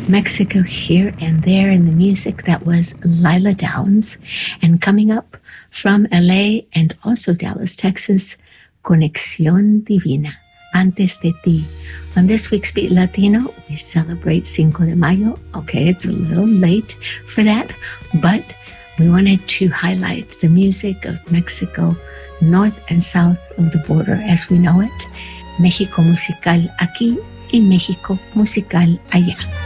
Mexico here and there in the music. That was Lila Downs. And coming up from LA and also Dallas, Texas, Conexión Divina, Antes de Ti. On this week's Beat Latino, we celebrate Cinco de Mayo. Okay, it's a little late for that, but we wanted to highlight the music of Mexico, north and south of the border as we know it. México musical aquí y México musical allá.